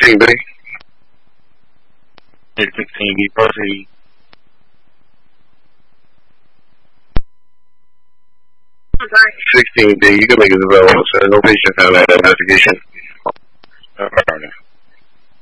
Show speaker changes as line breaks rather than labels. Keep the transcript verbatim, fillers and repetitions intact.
sixteen B.
sixteen B, proceed.
sixteen B, you can make it available, sir. No patient found at investigation.
All right.